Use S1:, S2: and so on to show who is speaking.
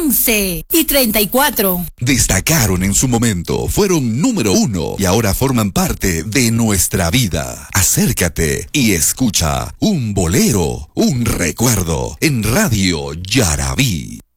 S1: 11:34.
S2: Destacaron en su momento, fueron número 1 y ahora forman parte de nuestra vida. Acércate y escucha un bolero, un recuerdo en Radio Yarabí.